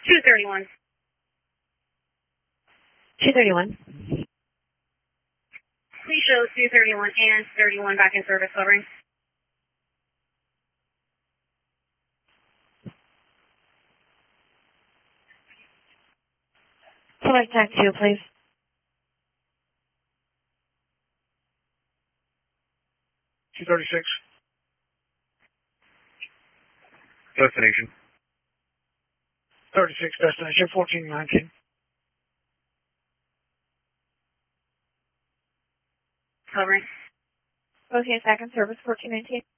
231. 231. Please show 231 and 31 back in service covering. Select TAC 2, please. $236. Destination. 36, destination 1419. Covering. Okay, back in service 1419.